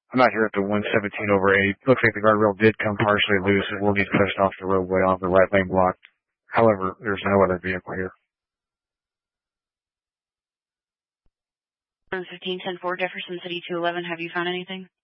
I'm not here at the 117 over 8. Looks like the guardrail did come partially loose and will get pushed off the roadway off the right lane block. However, there's no other vehicle here. 1510 Jefferson City 211, have you found anything?